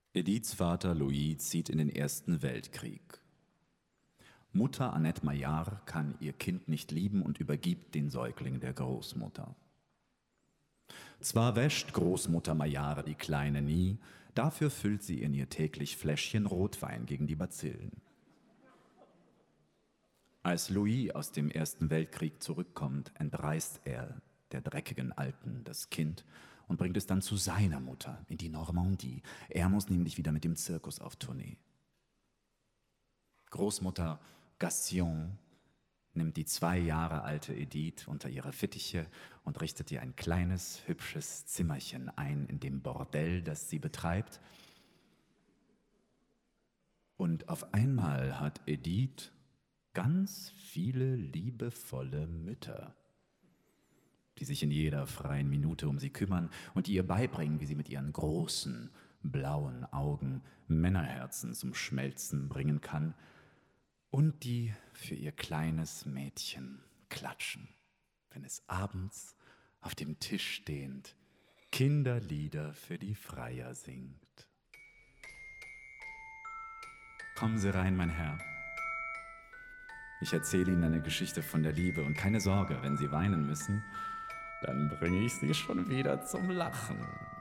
Ediths Vater Louis zieht in den Ersten Weltkrieg. Mutter Annette Maillard kann ihr Kind nicht lieben und übergibt den Säugling der Großmutter. Zwar wäscht Großmutter Maillard die Kleine nie, dafür füllt sie in ihr täglich Fläschchen Rotwein gegen die Bazillen. Als Louis aus dem Ersten Weltkrieg zurückkommt, entreißt er der dreckigen Alten das Kind und bringt es dann zu seiner Mutter in die Normandie. Er muss nämlich wieder mit dem Zirkus auf Tournee. Großmutter Gassion nimmt die 2 Jahre alte Edith unter ihre Fittiche und richtet ihr ein kleines, hübsches Zimmerchen ein in dem Bordell, das sie betreibt. Und auf einmal hat Edith ganz viele liebevolle Mütter, die sich in jeder freien Minute um sie kümmern und die ihr beibringen, wie sie mit ihren großen, blauen Augen Männerherzen zum Schmelzen bringen kann und die für ihr kleines Mädchen klatschen, wenn es abends auf dem Tisch stehend Kinderlieder für die Freier singt. Kommen Sie rein, mein Herr. Ich erzähle Ihnen eine Geschichte von der Liebe und keine Sorge, wenn Sie weinen müssen, dann bringe ich Sie schon wieder zum Lachen.